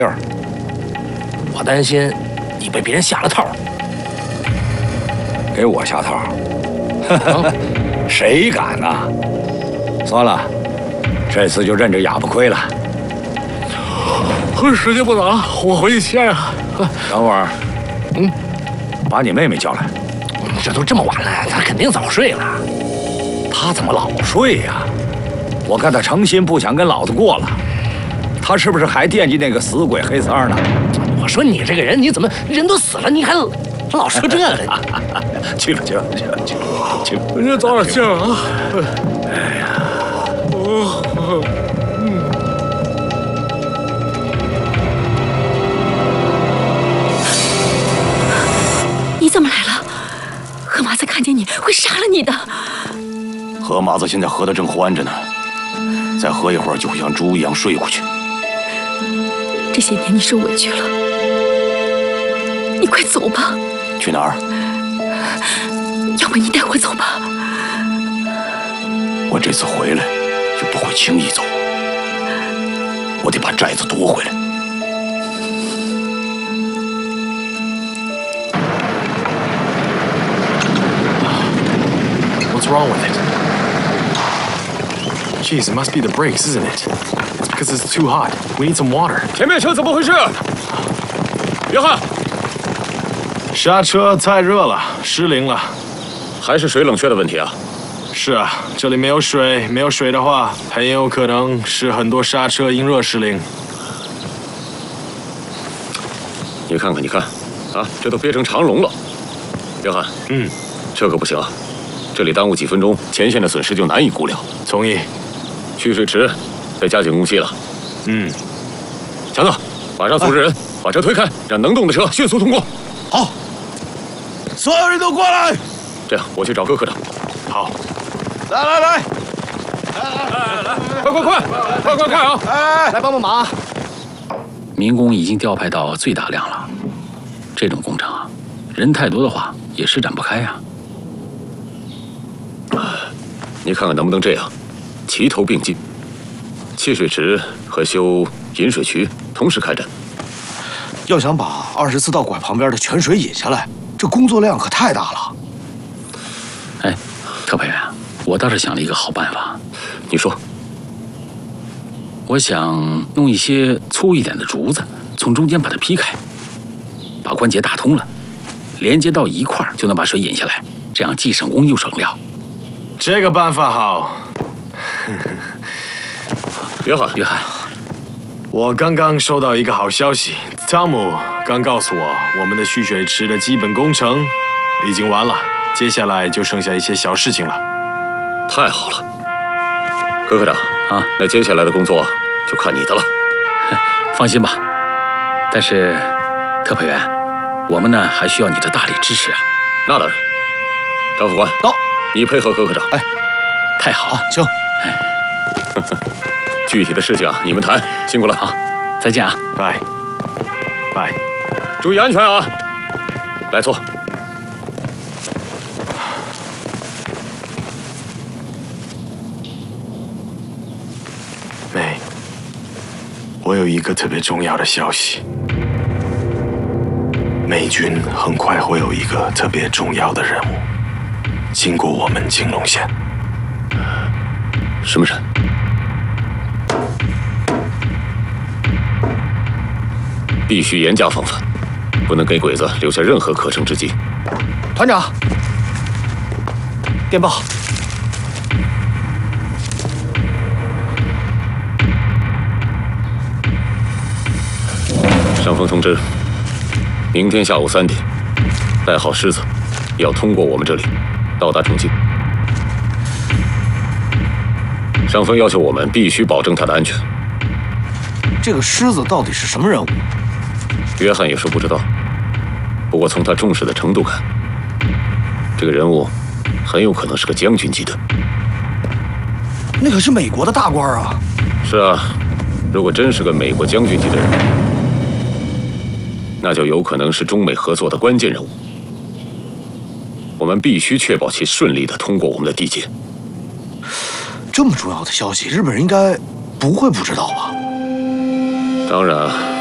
儿， 我担心你被别人下了套。 给我下套？谁敢呐？算了，这次就认这哑巴亏了。 时间不早了，我回去歇呀。 等会儿，把你妹妹叫来。 这都这么晚了，她肯定早睡了。 她怎么老睡呀？我看她诚心不想跟老子过了。她是不是还惦记那个死鬼黑三呢？ 我说你这个人，你怎么人都死了，你还老说这个？ 去了。 你早点歇啊！ 哎呀， 你怎么来了？河马子看见你会杀了你的。 河马子现在喝得正欢着呢，再喝一会儿就会像猪一样睡过去。 这些年你受委屈了，你快走吧。 去哪儿？ 要不你带我走吧。 我这次回来就不会轻易走，我得把寨子夺回来。 What's wrong with it? Jeez, it must be the brakes, isn't it? It's because it's too hot. We need some water. 前面车怎么回事？约翰， 刹车太热了，失灵了。 还是水冷却的问题啊？ 是啊，这里没有水，没有水的话，很有可能是很多刹车因热失灵。 你看，啊，这都憋成长龙了。约翰，这可不行啊！这里耽误几分钟，前线的损失就难以估量。 同意。 蓄水池得加紧供气了。强子，马上组织人把车推开，让能动的车迅速通过。 好，所有人都过来。 这样，我去找柯科长。 好。 来， 快啊！ 来帮忙！ 民工已经调派到最大量了，这种工程啊，人太多的话也施展不开呀。 你看看能不能这样，齐头并进，砌水池和修引水渠同时开展。 要想把24道拐旁边的泉水引下来，这工作量可太大了。 哎，特派员，我倒是想了一个好办法。 你说。 我想弄一些粗一点的竹子，从中间把它劈开，把关节打通了，连接到一块儿就能把水引下来，这样既省工又省料。 这个办法好。 约翰， 我刚刚收到一个好消息，汤姆刚告诉我，我们的蓄水池的基本工程已经完了，接下来就剩下一些小事情了。 太好了，柯科长啊， 那接下来的工作就看你的了。 放心吧，但是特派员，我们呢还需要你的大力支持啊。 那当然，张副官到， 你配合柯科长。 哎， 太好了， 行。 具体的事情啊，你们谈，辛苦了。 好，再见啊， 拜。 注意安全啊！来坐。 妹，我有一个特别重要的消息，美军很快会有一个特别重要的任务，经过我们金龙县。 什么人？必须严加防范，不能给鬼子留下任何可乘之机。 团长，电报。 上峰通知，明天下午3点，带好狮子，要通过我们这里，到达重庆。上峰要求我们必须保证他的安全。 这个狮子到底是什么人物？ 约翰也说不知道，不过从他重视的程度看，这个人物很有可能是个将军级的。 那可是美国的大官啊！ 是啊，如果真是个美国将军级的人物，那就有可能是中美合作的关键人物。我们必须确保其顺利地通过我们的地界。 这么重要的消息，日本人应该不会不知道吧？ 当然。